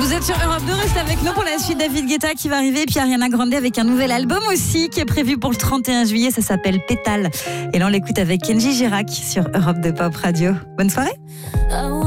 Vous êtes sur Europe 2, restez avec nous pour la suite. David Guetta qui va arriver, puis Ariana Grande avec un nouvel album aussi qui est prévu pour le 31 juillet, ça s'appelle Pétale. Et là on l'écoute avec Kenji Girac sur Europe 2 Pop Radio. Bonne soirée.